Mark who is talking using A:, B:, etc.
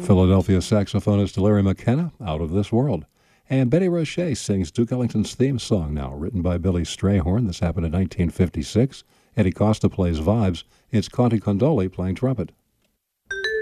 A: Philadelphia saxophonist Larry McKenna, Out of This World. And Betty Roche sings Duke Ellington's theme song now, written by Billy Strayhorn. This happened in 1956. Eddie Costa plays vibes. It's Conte Condoli playing trumpet.